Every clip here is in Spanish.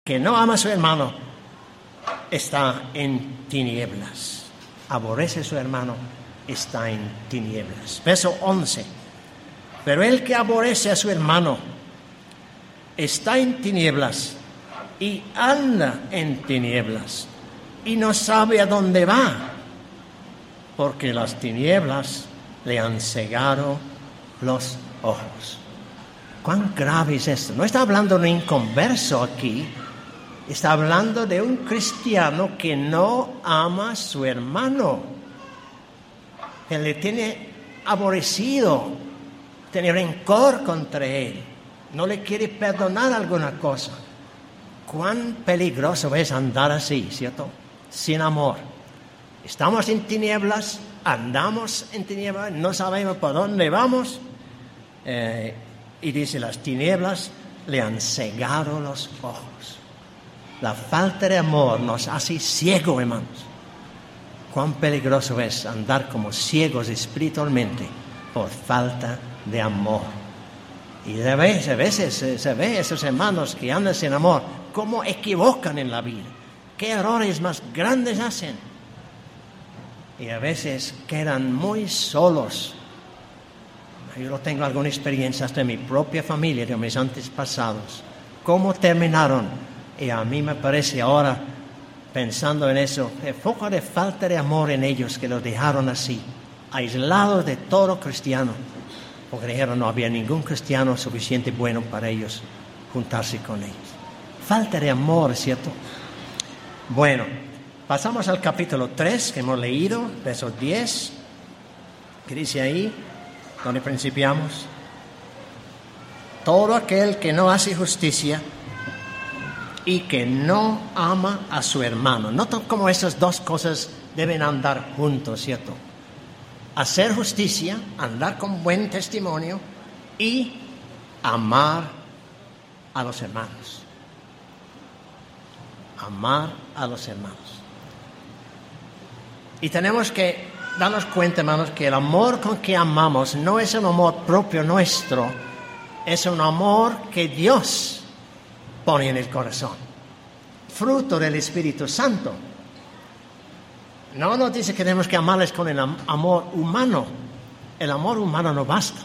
que no ama a su hermano está en tinieblas. Aborrece a su hermano, está en tinieblas. Verso 11. Pero el que aborrece a su hermano está en tinieblas y anda en tinieblas y no sabe a dónde va, porque las tinieblas le han cegado los ojos. ¿Cuán grave es esto? No está hablando de un inconverso aquí, está hablando de un cristiano que no ama a su hermano, que le tiene aborrecido, tiene rencor contra él, no le quiere perdonar alguna cosa. Cuán peligroso es andar así, ¿cierto? Sin amor. Estamos en tinieblas, andamos en tinieblas, no sabemos por dónde vamos. Y dice, las tinieblas le han cegado los ojos. La falta de amor nos hace ciegos, hermanos. Cuán peligroso es andar como ciegos espiritualmente por falta de amor. Y a veces se ve esos hermanos que andan sin amor, cómo equivocan en la vida, qué errores más grandes hacen. Y a veces quedan muy solos. Yo tengo alguna experiencia hasta en mi propia familia, de mis antepasados, cómo terminaron. Y a mí me parece ahora, pensando en eso, el poco de falta de amor en ellos que los dejaron así, aislados de todo cristiano, porque dijeron no había ningún cristiano suficiente bueno para ellos juntarse con ellos. Falta de amor, ¿cierto? Bueno, pasamos al capítulo 3 que hemos leído, versos 10, que dice ahí, donde principiamos: todo aquel que no hace justicia y que no ama a su hermano. Nota cómo esas dos cosas deben andar juntos, ¿cierto? Hacer justicia, andar con buen testimonio y amar a los hermanos. Amar a los hermanos. Y tenemos que darnos cuenta, hermanos, que el amor con que amamos no es un amor propio nuestro, es un amor que Dios pone en el corazón, fruto del Espíritu Santo. No nos dice que tenemos que amarles con el amor humano. El amor humano no basta.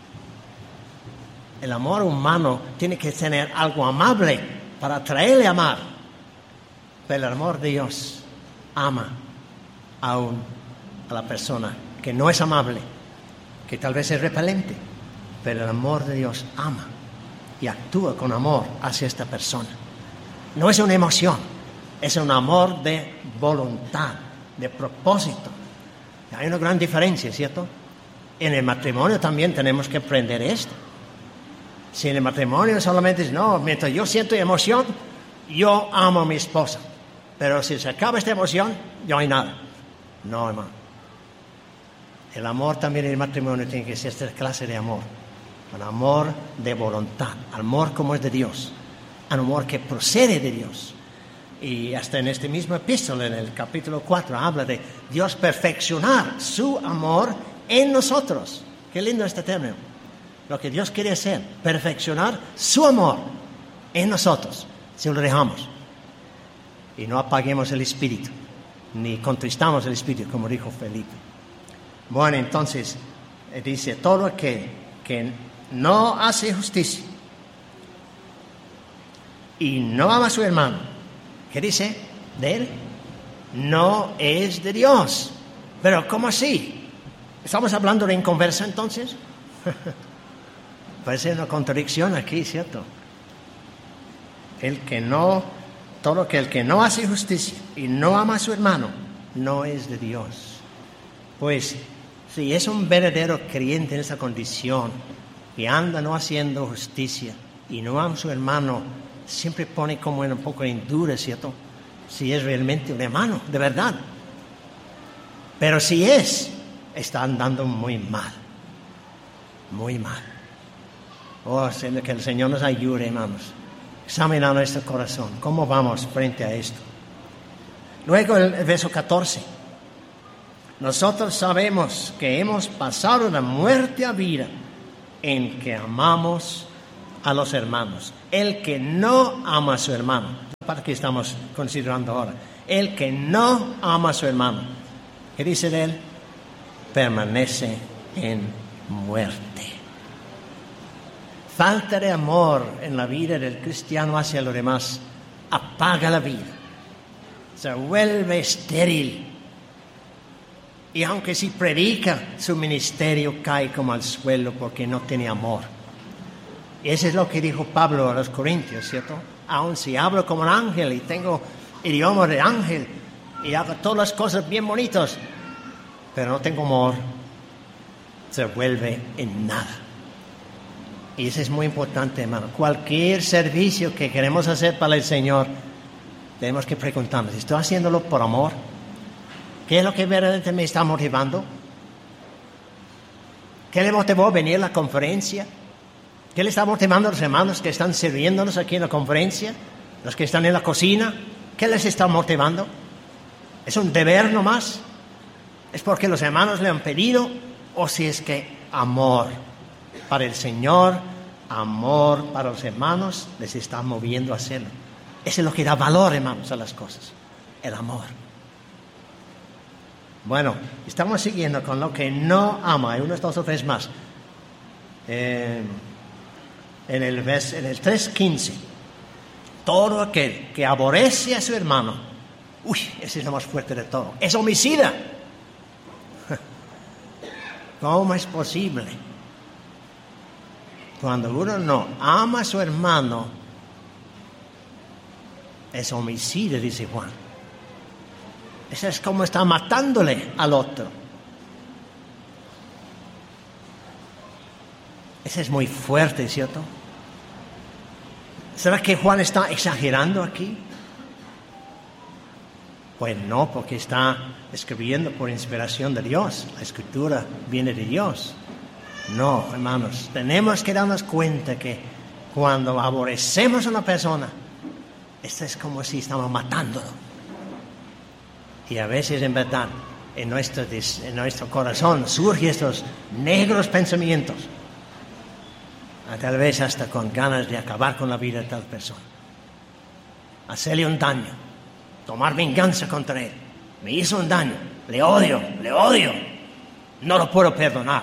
El amor humano tiene que tener algo amable para atraerle a amar. Pero el amor de Dios ama aún a la persona que no es amable, que tal vez es repelente, pero el amor de Dios ama y actúa con amor hacia esta persona. No es una emoción, es un amor de voluntad, de propósito. Hay una gran diferencia, ¿cierto? En el matrimonio también tenemos que aprender esto. Si en el matrimonio solamente es, no, mientras yo siento emoción, yo amo a mi esposa, pero si se acaba esta emoción, no hay nada. No, hermano. El amor también en el matrimonio tiene que ser esta clase de amor. Un amor de voluntad, amor como es de Dios, un amor que procede de Dios. Y hasta en este mismo epístola, en el capítulo 4, habla de Dios perfeccionar su amor en nosotros. Qué lindo este término. Lo que Dios quiere hacer, perfeccionar su amor en nosotros, si lo dejamos. Y no apaguemos el espíritu, ni contristamos el espíritu, como dijo Felipe. Bueno, entonces, dice, todo aquel que no hace justicia y no ama a su hermano, ¿qué dice de él? No es de Dios. Pero, ¿cómo así? ¿Estamos hablando de inconverso entonces? Parece una contradicción aquí, ¿cierto? Todo aquel que no hace justicia y no ama a su hermano, no es de Dios. Pues, si es un verdadero creyente en esa condición, que anda no haciendo justicia y no ama a su hermano, siempre pone como un poco en duda, ¿cierto? Si es realmente un hermano, de verdad. Pero si está andando muy mal. Muy mal. Oh, que el Señor nos ayude, hermanos. Examinar nuestro corazón. ¿Cómo vamos frente a esto? Luego el verso 14. Nosotros sabemos que hemos pasado de muerte a vida en que amamos a los hermanos. El que no ama a su hermano parte que estamos considerando ahora. El que no ama a su hermano, ¿qué dice de él? Permanece en muerte. Falta de amor en la vida del cristiano hacia los demás apaga la vida, se vuelve estéril. Y aunque si predica, su ministerio cae como al suelo porque no tiene amor. Y eso es lo que dijo Pablo a los Corintios, ¿cierto? Aun si hablo como un ángel y tengo idioma de ángel y hago todas las cosas bien bonitas, pero no tengo amor, se vuelve en nada. Y eso es muy importante, hermano. Cualquier servicio que queremos hacer para el Señor, tenemos que preguntarnos, ¿estoy haciéndolo por amor? ¿Qué es lo que verdaderamente me está motivando? ¿Qué le motivó a venir a la conferencia? ¿Qué le está motivando a los hermanos que están sirviéndonos aquí en la conferencia? ¿Los que están en la cocina? ¿Qué les está motivando? ¿Es un deber nomás? ¿Es porque los hermanos le han pedido? ¿O si es que amor para el Señor, amor para los hermanos, les está moviendo a hacerlo? Eso es lo que da valor, hermanos, a las cosas. El amor. Bueno, estamos siguiendo con lo que no ama. Hay unos 2 o 3 más. En el 3:15. Todo aquel que aborrece a su hermano, ese es lo más fuerte de todo, es homicida. ¿Cómo es posible? Cuando uno no ama a su hermano, es homicida, dice Juan. Eso es como está matándole al otro. Eso es muy fuerte, ¿cierto? ¿Será que Juan está exagerando aquí? Pues no, porque está escribiendo por inspiración de Dios. La escritura viene de Dios. No, hermanos, tenemos que darnos cuenta que cuando aborrecemos a una persona, esto es como si estamos matándolo. Y a veces, en verdad, en nuestro corazón surgen estos negros pensamientos. Tal vez hasta con ganas de acabar con la vida de tal persona. Hacerle un daño. Tomar venganza contra él. Me hizo un daño. Le odio. No lo puedo perdonar.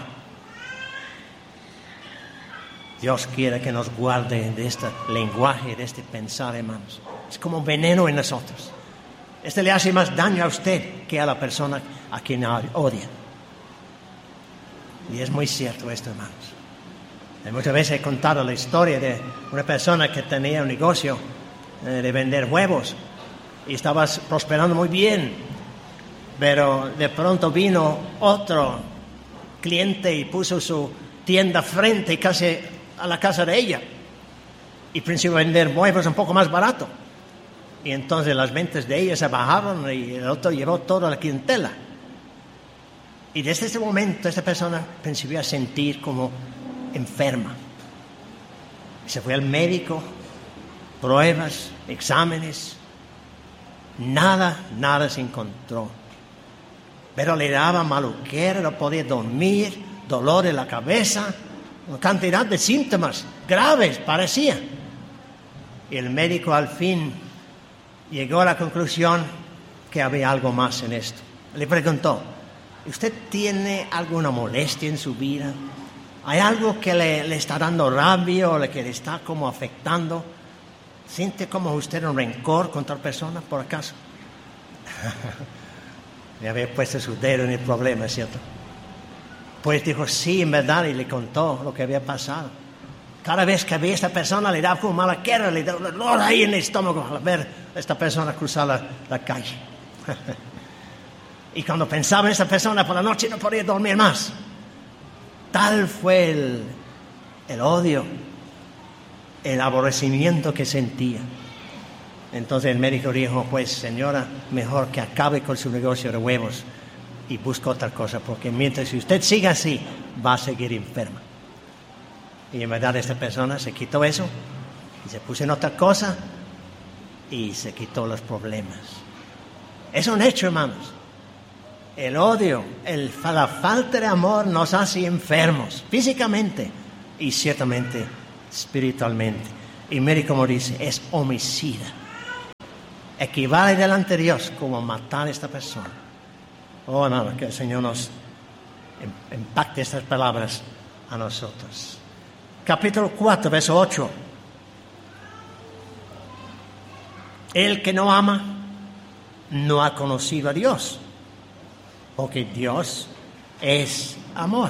Dios quiere que nos guarde de este lenguaje, de este pensar, hermanos. Es como un veneno en nosotros. Este le hace más daño a usted que a la persona a quien odia. Y es muy cierto esto, hermanos. Muchas veces he contado la historia de una persona que tenía un negocio de vender huevos y estaba prosperando muy bien, pero de pronto vino otro cliente y puso su tienda frente casi a la casa de ella y principió a vender huevos un poco más barato. Y entonces las ventas de ella se bajaron y el otro llevó toda la clientela. Y desde ese momento esta persona principió a sentir como enferma. Se fue al médico, pruebas, exámenes, nada se encontró. Pero le daba maluquera, no podía dormir, dolor en la cabeza, una cantidad de síntomas graves parecía. Y el médico al fin llegó a la conclusión que había algo más en esto. Le preguntó, ¿usted tiene alguna molestia en su vida? ¿Hay algo que le está dando rabia o que le está como afectando? ¿Siente como usted un rencor contra otra persona, por acaso? Le había puesto su dedo en el problema, ¿cierto? Pues dijo, sí, en verdad, y le contó lo que había pasado. Cada vez que veía a esta persona le daba como mala guerra, le daba dolor ahí en el estómago al ver a esta persona cruzar la calle. Y cuando pensaba en esta persona por la noche no podía dormir más. Tal fue el odio, el aborrecimiento que sentía. Entonces el médico dijo, pues señora, mejor que acabe con su negocio de huevos y busque otra cosa, porque mientras si usted siga así, va a seguir enferma. Y en verdad esta persona se quitó eso y se puso en otra cosa y se quitó los problemas. Es un hecho, hermanos. El odio, la falta de amor nos hace enfermos físicamente y ciertamente espiritualmente. Y mire cómo dice, es homicida. equivale delante de Dios como matar a esta persona. Oh, hermano, que el Señor nos impacte estas palabras a nosotros. Capítulo 4, verso 8. El que no ama no ha conocido a Dios, porque Dios es amor.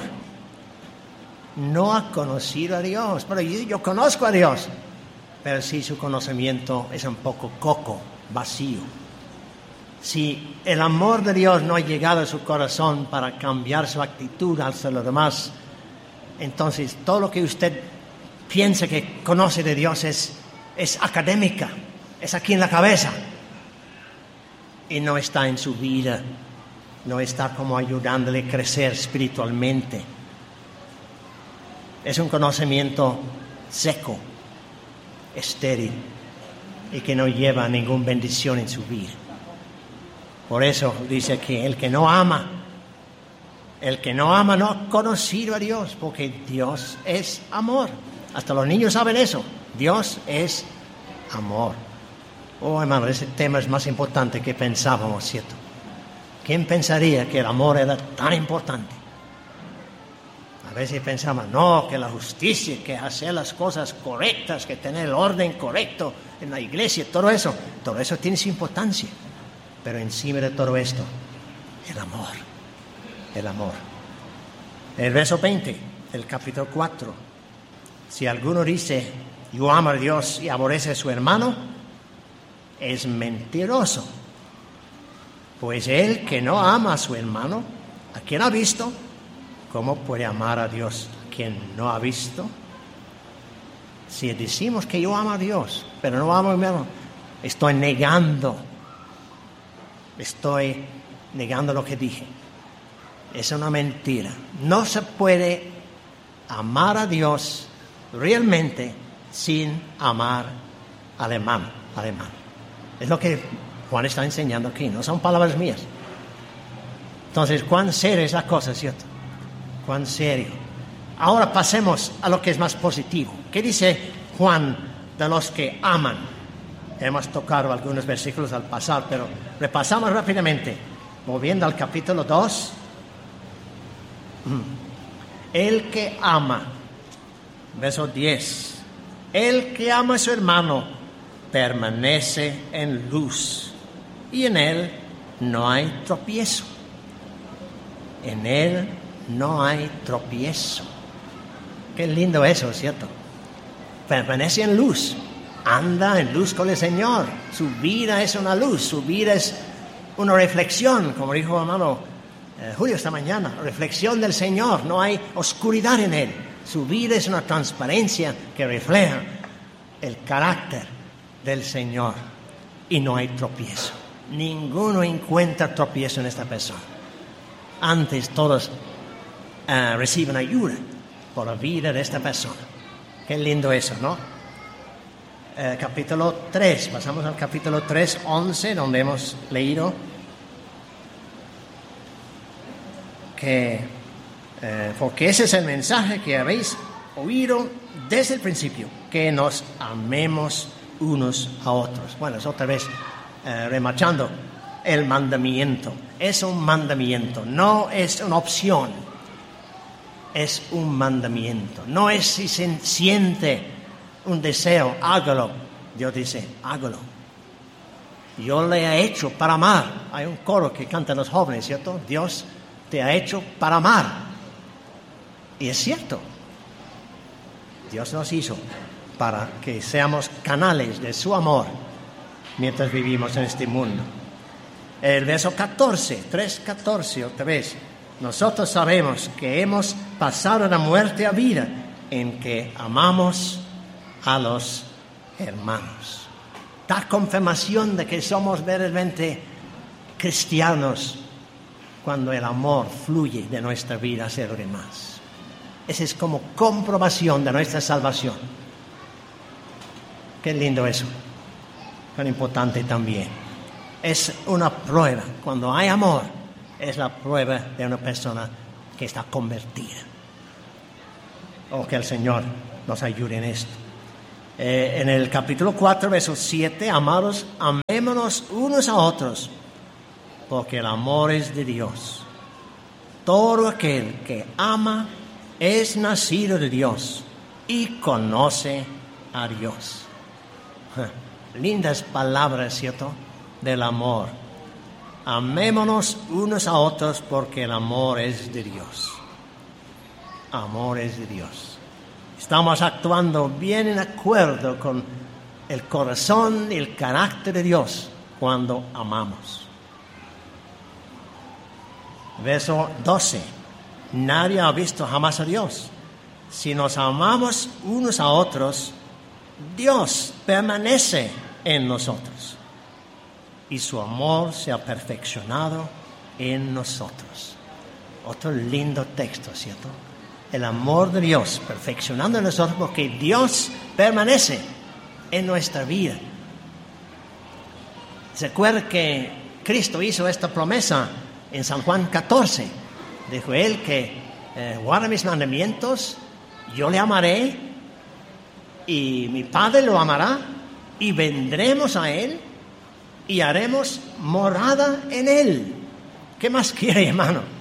No ha conocido a Dios. Pero yo conozco a Dios, pero si su conocimiento es un poco coco, vacío. Si el amor de Dios no ha llegado a su corazón para cambiar su actitud hacia los demás, entonces todo lo que usted piensa que conoce de Dios es académica, es aquí en la cabeza, y no está en su vida, no está como ayudándole a crecer espiritualmente. Es un conocimiento seco, estéril, y que no lleva ninguna bendición en su vida. Por eso dice que el que no ama no ha conocido a Dios, porque Dios es amor. Hasta los niños saben eso. Dios es amor. Oh, hermano, ese tema es más importante que pensábamos, ¿cierto? ¿Quién pensaría que el amor era tan importante? A veces pensamos, no, que la justicia, que hacer las cosas correctas, que tener el orden correcto en la iglesia, todo eso tiene su importancia. Pero encima de todo esto, el amor. El verso 20 del capítulo 4. Si alguno dice, yo amo a Dios y aborrece a su hermano, es mentiroso. Pues el que no ama a su hermano, ¿a quien ha visto? ¿Cómo puede amar a Dios a quien no ha visto? Si decimos que yo amo a Dios, pero no amo a mi hermano, estoy negando lo que dije. Es una mentira. No se puede amar a Dios realmente sin amar al hermano. Es lo que Juan está enseñando aquí, no son palabras mías. Entonces, cuán seria es la cosa, ¿cierto? Cuán serio. Ahora pasemos a lo que es más positivo. ¿Qué dice Juan de los que aman? Hemos tocado algunos versículos al pasar, pero repasamos rápidamente. Volviendo al capítulo 2. El que ama, verso 10. El que ama a su hermano permanece en luz, y en él no hay tropiezo. En él no hay tropiezo. Qué lindo eso, ¿cierto? Permanece en luz. Anda en luz con el Señor. Su vida es una luz, su vida es una reflexión, como dijo hermano Julio esta mañana, reflexión del Señor, no hay oscuridad en él. Su vida es una transparencia que refleja el carácter del Señor, y no hay tropiezo. Ninguno encuentra tropiezo en esta persona. Antes todos reciben ayuda por la vida de esta persona. Qué lindo eso, ¿no? Capítulo 3, pasamos al capítulo 3, 11, donde hemos leído que porque ese es el mensaje que habéis oído desde el principio, que nos amemos unos a otros. Bueno, es otra vez remarchando el mandamiento. Es un mandamiento, no es una opción, es un mandamiento. No es si se siente un deseo, hágalo. Dios dice, hágalo. Yo le he hecho para amar. Hay un coro que cantan los jóvenes, ¿cierto? Dios te ha hecho para amar. Y es cierto. Dios nos hizo para que seamos canales de su amor mientras vivimos en este mundo. El verso 14, 3:14, otra vez. Nosotros sabemos que hemos pasado de muerte a vida en que amamos a los hermanos. Da confirmación de que somos verdaderamente cristianos cuando el amor fluye de nuestra vida hacia los demás. Esa es como comprobación de nuestra salvación. Qué lindo eso. Tan importante también. Es una prueba. Cuando hay amor, es la prueba de una persona que está convertida. Oh, que el Señor nos ayude en esto. En el capítulo 4, verso 7, amados, amémonos unos a otros, porque el amor es de Dios. Todo aquel que ama es nacido de Dios y conoce a Dios. Lindas palabras, ¿cierto? Del amor. Amémonos unos a otros porque el amor es de Dios. Amor es de Dios. Estamos actuando bien en acuerdo con el corazón y el carácter de Dios cuando amamos. Verso 12. Nadie ha visto jamás a Dios. Si nos amamos unos a otros, Dios permanece en nosotros y su amor se ha perfeccionado en nosotros. Otro lindo texto, ¿cierto? El amor de Dios perfeccionando en nosotros porque Dios permanece en nuestra vida. ¿Se acuerda que Cristo hizo esta promesa en San Juan 14? Dijo él que guarda mis mandamientos, yo le amaré y mi Padre lo amará y vendremos a él y haremos morada en él. ¿Qué más quiere, hermano?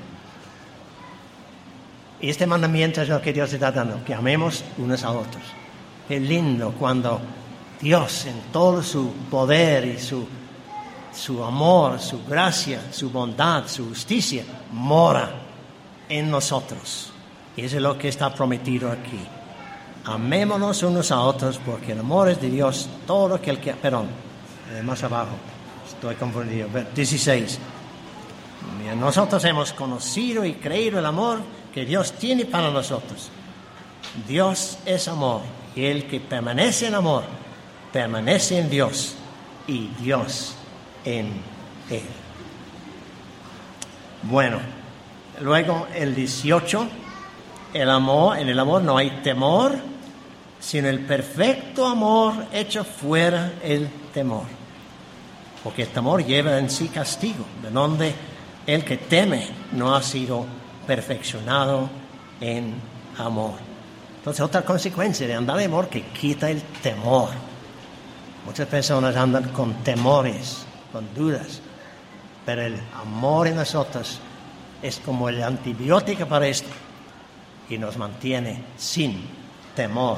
Y este mandamiento es lo que Dios está dando, que amemos unos a otros. Qué lindo cuando Dios en todo su poder y su amor, su gracia, su bondad, su justicia, mora en nosotros. Y eso es lo que está prometido aquí. Amémonos unos a otros porque el amor es de Dios. Todo aquel que... Perdón, más abajo, estoy confundido. 16. Nosotros hemos conocido y creído el amor que Dios tiene para nosotros. Dios es amor, y el que permanece en amor, permanece en Dios, y Dios en él. Bueno, luego el 18, en el amor no hay temor, sino el perfecto amor echa fuera el temor. Porque el temor lleva en sí castigo, de donde el que teme no ha sido perfeccionado en amor. Entonces, otra consecuencia de andar en amor que quita el temor. Muchas personas andan con temores, con dudas, pero el amor en nosotros es como el antibiótico para esto y nos mantiene sin temor.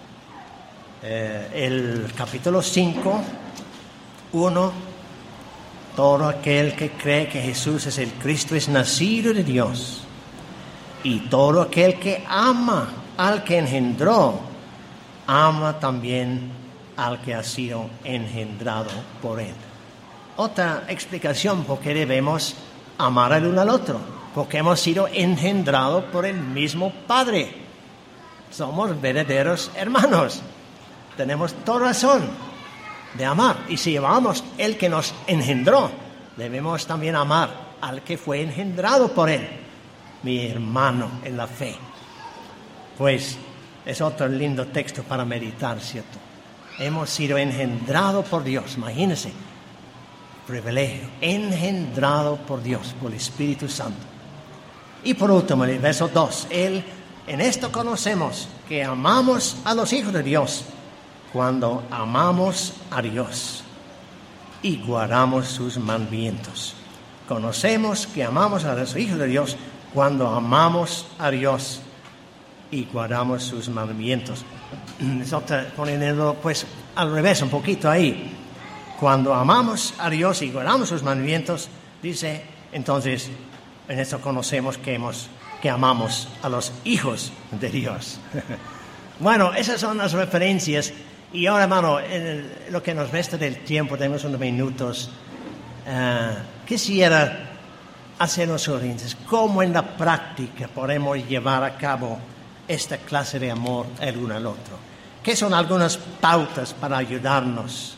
El capítulo 5, 1, todo aquel que cree que Jesús es el Cristo es nacido de Dios. Y todo aquel que ama al que engendró, ama también al que ha sido engendrado por él. Otra explicación por qué debemos amar el uno al otro, porque hemos sido engendrados por el mismo Padre. Somos verdaderos hermanos. Tenemos toda razón de amar. Y si amamos el que nos engendró, debemos también amar al que fue engendrado por él, mi hermano en la fe. Pues es otro lindo texto para meditar, ¿cierto? Hemos sido engendrados por Dios, imagínense, privilegio, engendrado por Dios, por el Espíritu Santo. Y por último, el verso 2, en esto conocemos que amamos a los hijos de Dios, cuando amamos a Dios y guardamos sus mandamientos. Conocemos que amamos a los hijos de Dios cuando amamos a Dios y guardamos sus mandamientos. Poniendo pues al revés un poquito ahí. Cuando amamos a Dios y guardamos sus mandamientos, dice, entonces, en esto conocemos que amamos a los hijos de Dios. Bueno, esas son las referencias. Y ahora, hermano, en lo que nos resta del tiempo, tenemos unos minutos, quisiera hacer unos sugerencias. ¿Cómo en la práctica podemos llevar a cabo esta clase de amor el uno al otro? ¿Qué son algunas pautas para ayudarnos?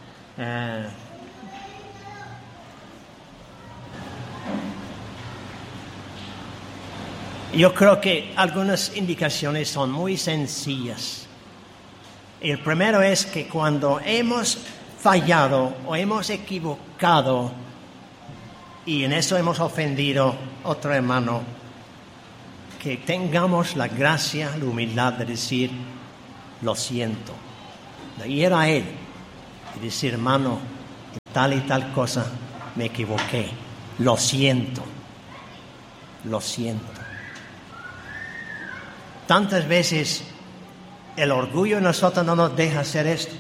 Yo creo que algunas indicaciones son muy sencillas. El primero es que cuando hemos fallado o hemos equivocado y en eso hemos ofendido a otro hermano, que tengamos la gracia, la humildad de decir, lo siento. de ir a Él y decir, hermano, en tal y tal cosa me equivoqué, lo siento. Tantas veces el orgullo en nosotros no nos deja hacer esto.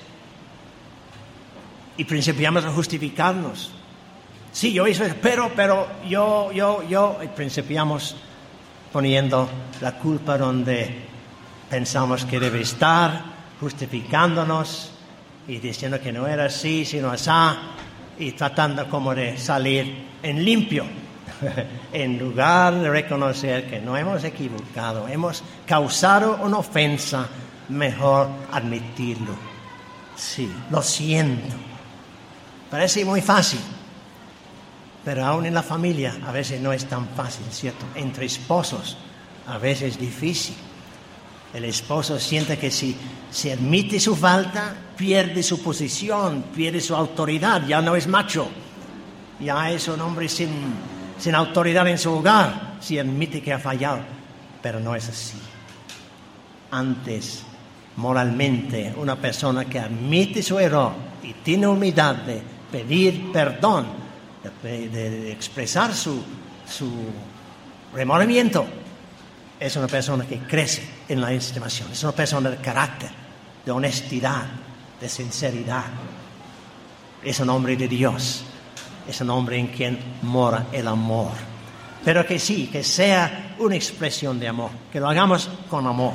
Y principiamos a justificarnos. Sí, yo hice eso, pero yo. Y principiamos poniendo la culpa donde pensamos que debe estar, justificándonos y diciendo que no era así, sino así, y tratando como de salir en limpio, en lugar de reconocer que no hemos equivocado, hemos causado una ofensa, mejor admitirlo. Sí, lo siento. Parece muy fácil, pero aún en la familia a veces no es tan fácil, ¿cierto? Entre esposos a veces es difícil. El esposo siente que si se admite su falta, pierde su posición, pierde su autoridad, ya no es macho, ya es un hombre sin autoridad en su hogar, si admite que ha fallado. Pero no es así. Antes, moralmente, una persona que admite su error y tiene humildad de pedir perdón, de expresar su remordimiento, es una persona que crece en la estimación, es una persona de carácter, de honestidad, de sinceridad. Es un hombre de Dios, es un hombre en quien mora el amor. Pero que sí, que sea una expresión de amor, que lo hagamos con amor.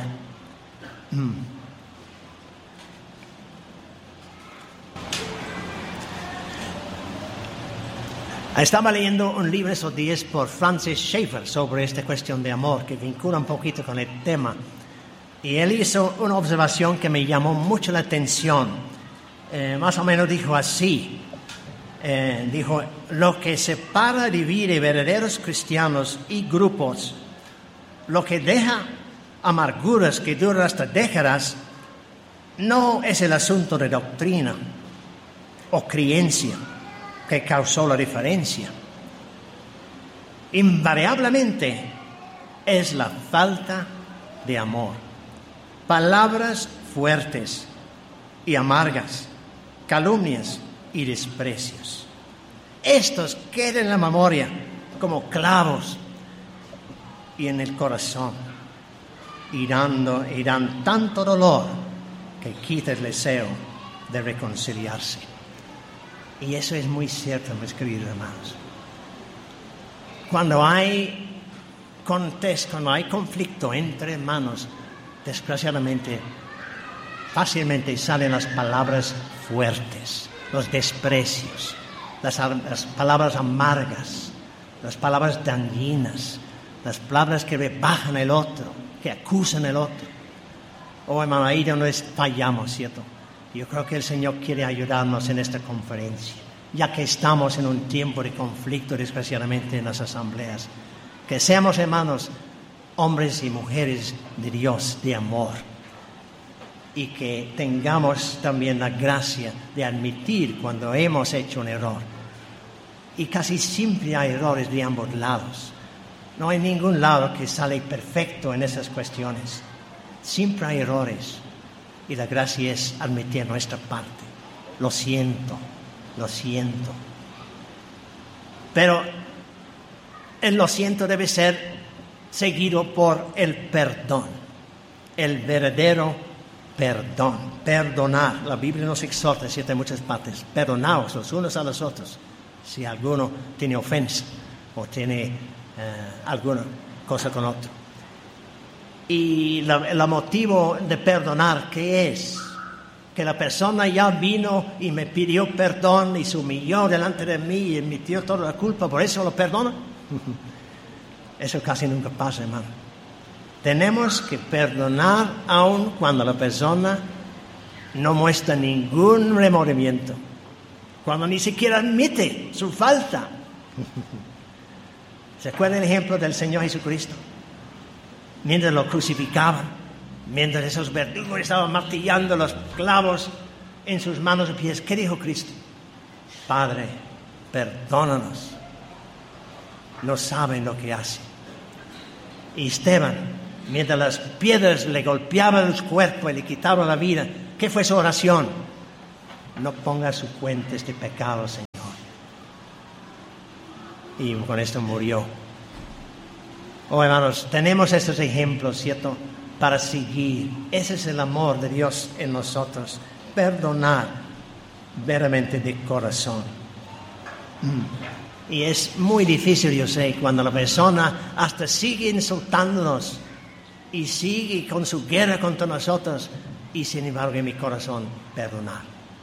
Estaba leyendo un libro esos días por Francis Schaeffer sobre esta cuestión de amor, que vincula un poquito con el tema. Y él hizo una observación que me llamó mucho la atención. Más o menos dijo así. Dijo, lo que separa, divide verdaderos cristianos y grupos, lo que deja amarguras que duran hasta décadas, no es el asunto de doctrina o creencia que causó la diferencia. Invariablemente es la falta de amor. Palabras fuertes y amargas, calumnias y desprecios. Estos quedan en la memoria como clavos y en el corazón, y dan tanto dolor que quita el deseo de reconciliarse. Y eso es muy cierto, mis queridos hermanos. Cuando hay conflicto entre hermanos, desgraciadamente, fácilmente salen las palabras fuertes, los desprecios, las palabras amargas, las palabras dañinas, las palabras que rebajan el otro, que acusan el otro. Oh, hermano, ahí donde fallamos, ¿cierto? Yo creo que el Señor quiere ayudarnos en esta conferencia, ya que estamos en un tiempo de conflicto, desgraciadamente, en las asambleas. Que seamos, hermanos, hombres y mujeres de Dios, de amor, y que tengamos también la gracia de admitir cuando hemos hecho un error. Y casi siempre hay errores de ambos lados. No hay ningún lado que sale perfecto en esas cuestiones. Siempre hay errores. Y la gracia es admitir nuestra parte. Lo siento. Pero el lo siento debe ser seguido por el perdón. El verdadero perdón. Perdonar. La Biblia nos exhorta, ¿cierto? En muchas partes. Perdonaos los unos a los otros. Si alguno tiene ofensa o tiene alguna cosa con otro. Y el motivo de perdonar, ¿qué es? Que la persona ya vino y me pidió perdón y se humilló delante de mí y admitió toda la culpa, ¿por eso lo perdono? Eso casi nunca pasa, hermano. Tenemos que perdonar aun cuando la persona no muestra ningún remordimiento, cuando ni siquiera admite su falta. ¿Se acuerdan el ejemplo del Señor Jesucristo? Mientras lo crucificaban, mientras esos verdugos estaban martillando los clavos en sus manos y pies, ¿qué dijo Cristo? Padre, perdónanos, no saben lo que hacen. Y Esteban, mientras las piedras le golpeaban el cuerpo y le quitaban la vida, ¿Qué fue su oración? No ponga su cuenta este pecado, Señor. Y con esto murió. Oh, hermanos, tenemos estos ejemplos, ¿cierto?, para seguir. Ese es el amor de Dios en nosotros. Perdonar verdaderamente de corazón. Y es muy difícil, yo sé, cuando la persona hasta sigue insultándonos y sigue con su guerra contra nosotros, y sin embargo en mi corazón, perdonar.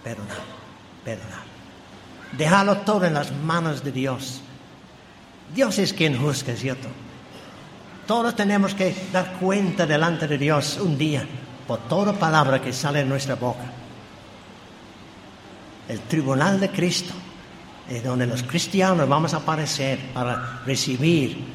Dejarlo todo en las manos de Dios. Dios es quien juzga, ¿cierto? Todos tenemos que dar cuenta delante de Dios un día por toda palabra que sale de nuestra boca. El tribunal de Cristo es donde los cristianos vamos a aparecer para recibir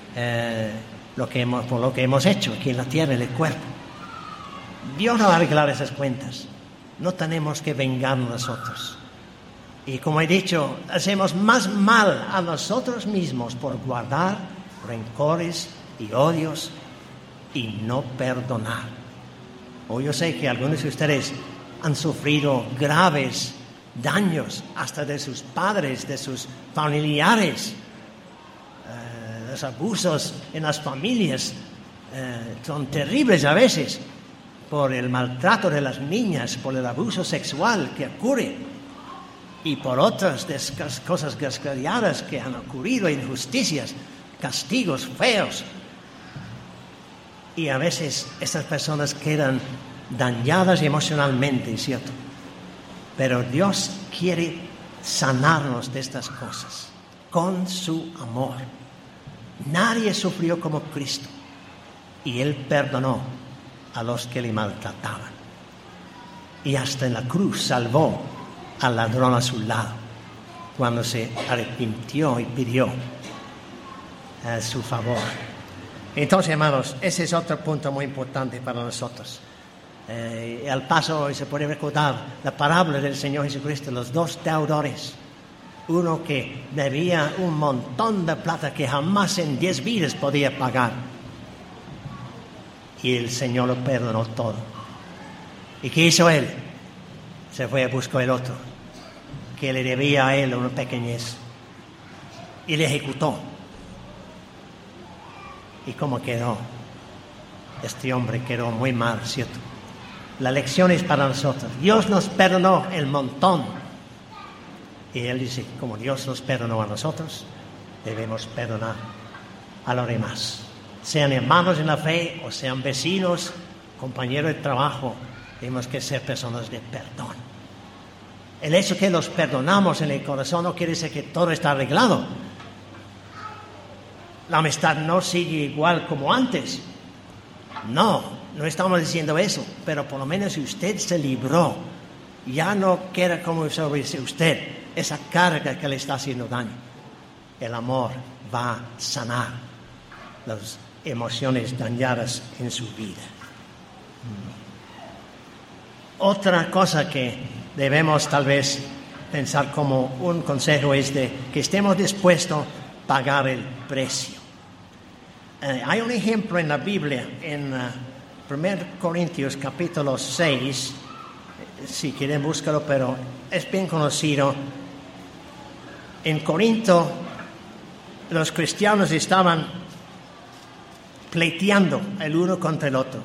por lo que hemos hecho aquí en la tierra, en el cuerpo. Dios no va a arreglar esas cuentas. No tenemos que vengarnos nosotros. Y como he dicho, hacemos más mal a nosotros mismos por guardar rencores y odios y no perdonar. Yo sé que algunos de ustedes han sufrido graves daños hasta de sus padres, de sus familiares. Los abusos en las familias son terribles a veces por el maltrato de las niñas, por el abuso sexual que ocurre y por otras cosas desgraciadas que han ocurrido, injusticias, castigos feos. Y a veces estas personas quedan dañadas emocionalmente, ¿cierto? Pero Dios quiere sanarnos de estas cosas con su amor. Nadie sufrió como Cristo y Él perdonó a los que le maltrataban. Y hasta en la cruz salvó al ladrón a su lado cuando se arrepintió y pidió su favor. Entonces, hermanos, ese es otro punto muy importante para nosotros. Al paso hoy se puede recordar la parábola del Señor Jesucristo, los dos deudores. Uno que debía un montón de plata que jamás en 10 vidas podía pagar. Y el Señor lo perdonó todo. ¿Y qué hizo él? Se fue a buscar el otro, que le debía a él una pequeñez. Y le ejecutó. ¿Y cómo quedó? Este hombre quedó muy mal, ¿cierto? La lección es para nosotros. Dios nos perdonó el montón. Y Él dice, como Dios nos perdonó a nosotros, debemos perdonar a los demás. Sean hermanos en la fe o sean vecinos, compañeros de trabajo, tenemos que ser personas de perdón. El hecho que los perdonamos en el corazón no quiere decir que todo está arreglado. La amistad no sigue igual como antes. No estamos diciendo eso, pero por lo menos si usted se libró, ya no queda como sobre usted esa carga que le está haciendo daño. El amor va a sanar las emociones dañadas en su vida. Otra cosa que debemos tal vez pensar como un consejo es de que estemos dispuestos a pagar el precio. Hay un ejemplo en la Biblia, en 1 Corintios capítulo 6, si quieren búscalo, pero es bien conocido. En Corinto los cristianos estaban pleiteando el uno contra el otro.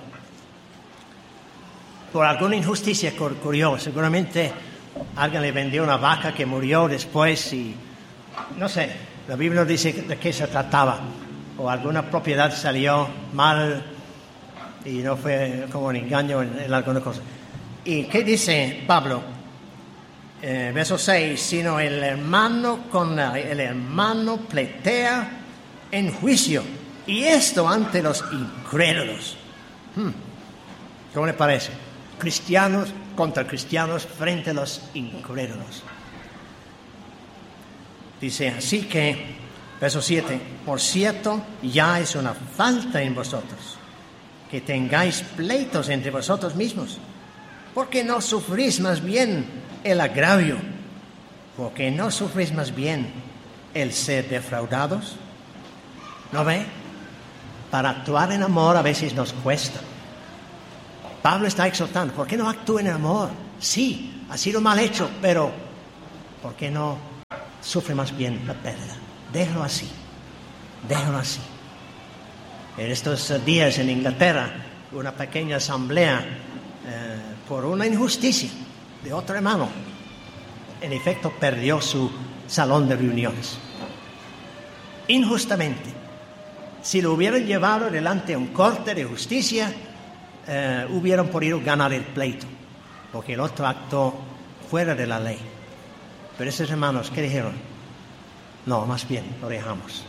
Por alguna injusticia que ocurrió, seguramente alguien le vendió una vaca que murió después y no sé, la Biblia no dice de qué se trataba. O alguna propiedad salió mal y no fue como un engaño en alguna cosa. ¿Y qué dice Pablo? Verso 6, sino el hermano con el hermano pletea en juicio, y esto ante los incrédulos. ¿Cómo le parece? Cristianos contra cristianos frente a los incrédulos. Dice, así que, verso 7, por cierto, ya es una falta en vosotros que tengáis pleitos entre vosotros mismos, porque no sufrís más bien el agravio, porque no sufrís más bien el ser defraudados. ¿No ve? Para actuar en amor a veces nos cuesta. Pablo está exhortando, ¿por qué no actúa en amor? Sí, ha sido mal hecho, pero ¿por qué no sufre más bien la pérdida? Déjalo así, déjalo así. En estos días en Inglaterra, una pequeña asamblea por una injusticia de otro hermano, en efecto perdió su salón de reuniones. Injustamente. Si lo hubieran llevado delante de un corte de justicia, hubieran podido ganar el pleito, porque el otro actuó fuera de la ley. Pero esos hermanos, ¿qué dijeron? No, más bien, lo dejamos.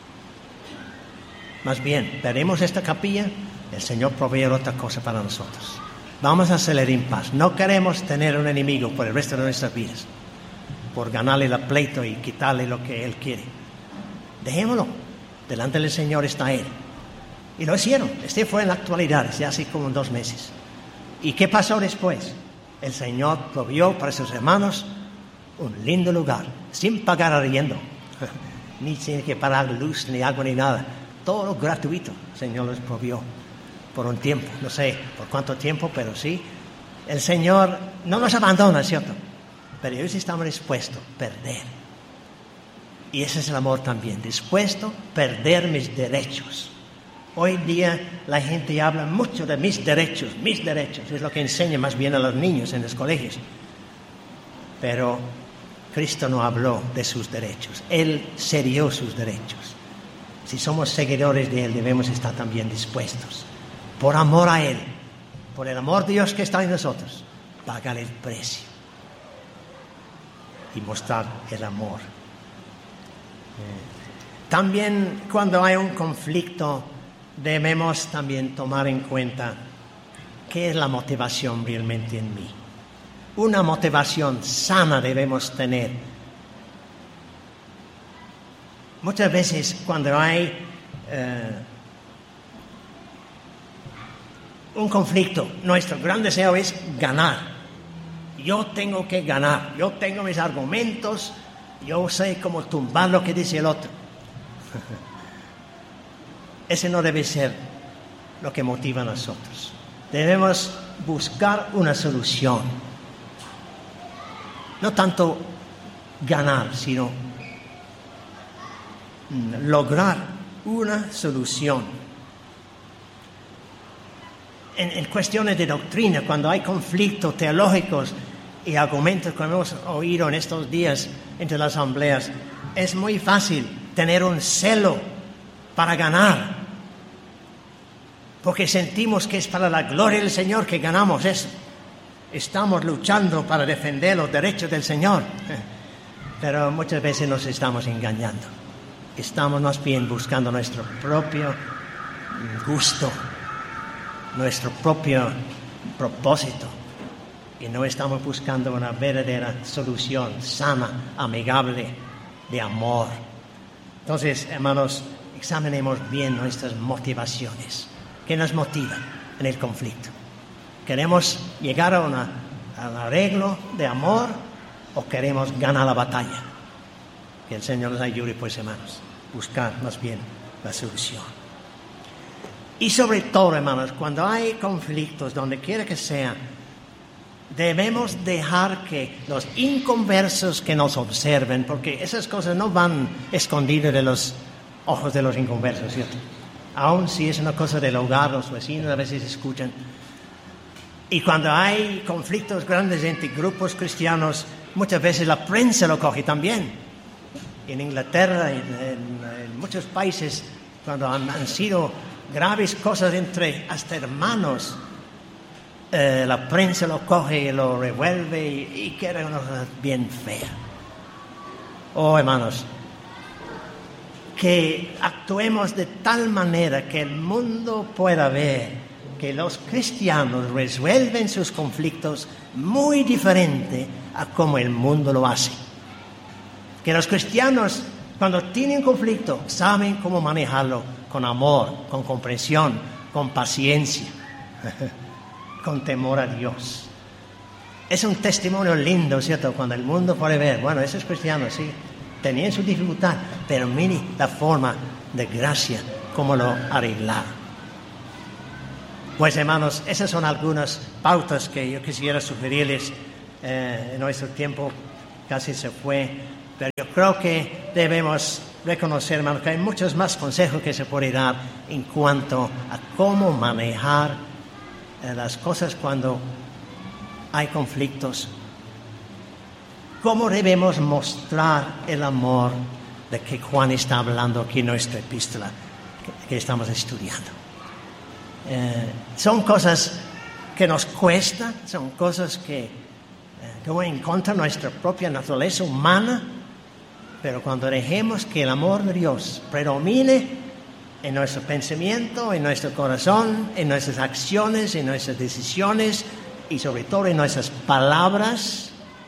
Más bien, veremos esta capilla, el Señor provee otra cosa para nosotros. Vamos a hacer en paz. No queremos tener un enemigo por el resto de nuestras vidas, por ganarle el pleito y quitarle lo que Él quiere. Dejémoslo. Delante del Señor está Él. Y lo hicieron. Este fue en la actualidad, ya hace como 2 meses. ¿Y qué pasó después? El Señor provió para sus hermanos un lindo lugar, sin pagar arriendo. Ni tiene que pagar luz, ni agua, ni nada. Todo gratuito. El Señor les provió por un tiempo. No sé por cuánto tiempo, pero sí. El Señor no nos abandona, ¿cierto? Pero ellos estaban dispuestos a perder. Y ese es el amor también, dispuesto a perder mis derechos. Hoy día la gente habla mucho de mis derechos, es lo que enseña más bien a los niños en los colegios. Pero Cristo no habló de sus derechos, Él cedió sus derechos. Si somos seguidores de Él, debemos estar también dispuestos, por amor a Él, por el amor de Dios que está en nosotros, pagar el precio y mostrar el amor. También cuando hay un conflicto debemos también tomar en cuenta qué es la motivación realmente en mí. Una motivación sana debemos tener. Muchas veces cuando hay un conflicto, nuestro gran deseo es ganar. Yo tengo que ganar, yo tengo mis argumentos, yo sé cómo tumbar lo que dice el otro. Ese no debe ser lo que motiva a nosotros. Debemos buscar una solución. No tanto ganar, sino lograr una solución. En cuestiones de doctrina, cuando hay conflictos teológicos y argumentos que hemos oído en estos días entre las asambleas, es muy fácil tener un celo para ganar, porque sentimos que es para la gloria del Señor que ganamos eso. Estamos luchando para defender los derechos del Señor, pero muchas veces nos estamos engañando. Estamos más bien buscando nuestro propio gusto, nuestro propio propósito, y no estamos buscando una verdadera solución sana, amigable, de amor. Entonces, hermanos, examinemos bien nuestras motivaciones. ¿Qué nos motiva en el conflicto? ¿Queremos llegar a un arreglo de amor o queremos ganar la batalla? Que el Señor nos ayude, pues, hermanos, buscar más bien la solución. Y sobre todo, hermanos, cuando hay conflictos, donde quiera que sea, debemos dejar que los inconversos que nos observen, porque esas cosas no van escondidas de los ojos de los inconversos, ¿cierto? Aun si es una cosa del hogar, los vecinos a veces escuchan. Y cuando hay conflictos grandes entre grupos cristianos, muchas veces la prensa lo coge también. En Inglaterra, en muchos países, cuando han sido graves cosas entre hasta hermanos, la prensa lo coge y lo revuelve y queda una cosa bien fea. Oh, hermanos, que actuemos de tal manera que el mundo pueda ver que los cristianos resuelven sus conflictos muy diferente a como el mundo lo hace. Que los cristianos, cuando tienen conflicto, saben cómo manejarlo con amor, con comprensión, con paciencia, con temor a Dios. Es un testimonio lindo, ¿cierto? Cuando el mundo puede ver, bueno, esos cristianos sí, tenían su dificultad, pero mire la forma de gracia, cómo lo arreglaron. Pues hermanos, esas son algunas pautas que yo quisiera sugerirles. En nuestro tiempo casi se fue, pero yo creo que debemos reconocer, hermanos, que hay muchos más consejos que se pueden dar en cuanto a cómo manejar las cosas cuando hay conflictos. ¿Cómo debemos mostrar el amor de que Juan está hablando aquí en nuestra epístola que estamos estudiando? Son cosas que nos cuestan, son cosas que van en contra de nuestra propia naturaleza humana, pero cuando dejemos que el amor de Dios predomine en nuestro pensamiento, en nuestro corazón, en nuestras acciones, en nuestras decisiones y sobre todo en nuestras palabras,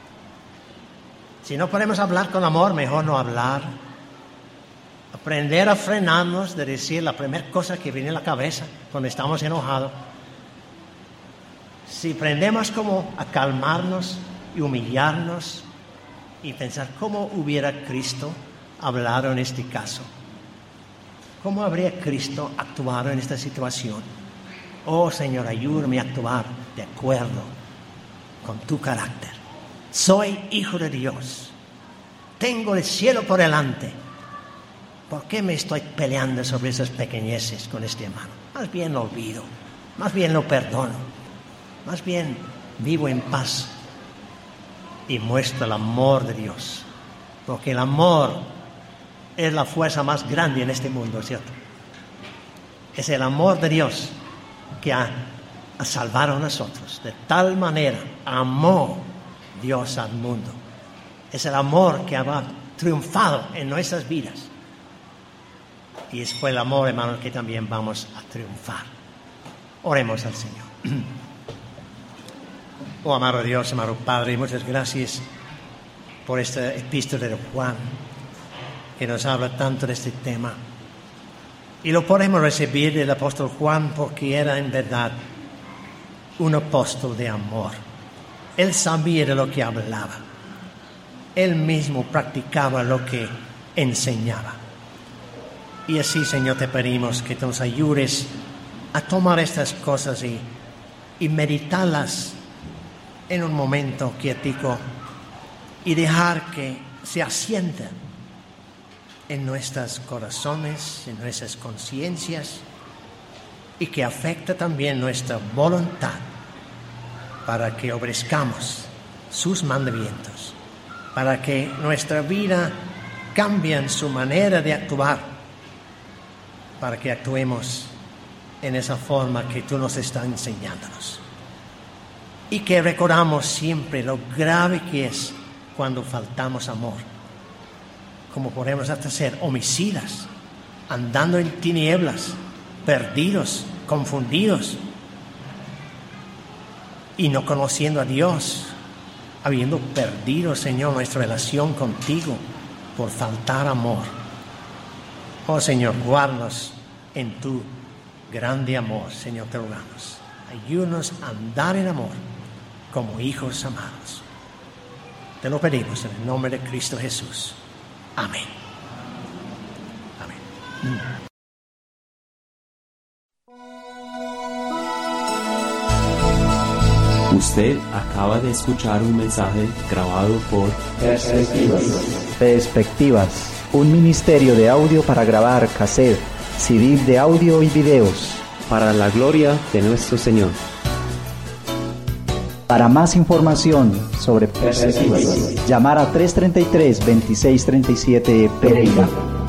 si no podemos hablar con amor, mejor no hablar. Aprender a frenarnos de decir la primera cosa que viene a la cabeza cuando estamos enojados. Si aprendemos como a calmarnos y humillarnos y pensar cómo hubiera Cristo hablado en este caso, cómo habría Cristo actuado en esta situación. Oh Señor, ayúdame a actuar de acuerdo con tu carácter. Soy hijo de Dios, tengo el cielo por delante. ¿Por qué me estoy peleando sobre esas pequeñeces con este hermano? Más bien lo olvido, más bien lo perdono, más bien vivo en paz y muestro el amor de Dios. Porque el amor es la fuerza más grande en este mundo, ¿cierto? Es el amor de Dios que ha salvado a nosotros. De tal manera amó Dios al mundo. Es el amor que ha triunfado en nuestras vidas. Y es por el amor, hermanos, que también vamos a triunfar. Oremos al Señor. Oh, amado Dios, amado Padre, muchas gracias por esta epístola de Juan, que nos habla tanto de este tema. Y lo podemos recibir del apóstol Juan porque era en verdad un apóstol de amor. Él sabía de lo que hablaba. Él mismo practicaba lo que enseñaba. Y así, Señor, te pedimos que nos ayudes a tomar estas cosas y meditarlas en un momento quietico y dejar que se asienten en nuestros corazones, en nuestras conciencias y que afecte también nuestra voluntad para que obedezcamos sus mandamientos, para que nuestra vida cambie en su manera de actuar, para que actuemos en esa forma que tú nos estás enseñándonos. Y que recordamos siempre lo grave que es cuando faltamos amor. Como podemos hasta ser homicidas, andando en tinieblas, perdidos, confundidos, y no conociendo a Dios, habiendo perdido, Señor, nuestra relación contigo por faltar amor. Oh Señor, guárdanos en tu grande amor, Señor, te rogamos. Ayúdanos a andar en amor como hijos amados. Te lo pedimos en el nombre de Cristo Jesús. Amén. Amén. Usted acaba de escuchar un mensaje grabado por Perspectivas, un ministerio de audio para grabar cassette, CD de audio y videos. para la gloria de nuestro Señor. Para más información sobre Perspectivas, llamar a 333-2637 Pereira.